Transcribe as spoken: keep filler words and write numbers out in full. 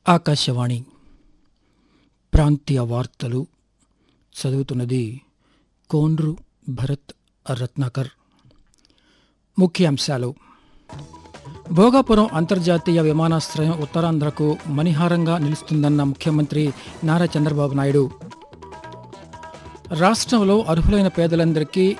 ఆకాశవాణి ప్రాంతీయ వార్తలు చదువుతున్నది కోండ్రు భరత్ రత్నాకర్. ముఖ్యాంశాలు: భోగాపురం అంతర్జాతీయ విమానాశ్రయం ఉత్తరాంధ్రకు మణిహారంగా నిలుస్తుందన్న ముఖ్యమంత్రి నారా చంద్రబాబు నాయుడు. రాష్ట్రంలో అర్హులైన పేదలందరికీ